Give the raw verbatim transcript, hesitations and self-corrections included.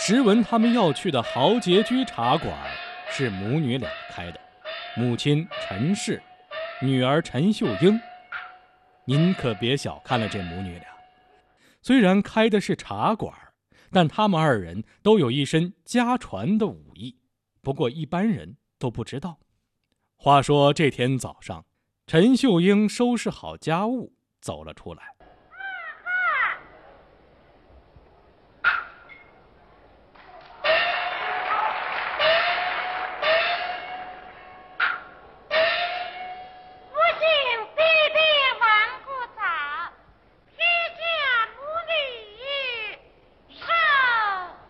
实闻他们要去的豪杰居茶馆是母女俩开的，母亲陈氏，女儿陈秀英。您可别小看了这母女俩，虽然开的是茶馆，但他们二人都有一身家传的武艺，不过一般人都不知道。话说这天早上，陈秀英收拾好家务走了出来，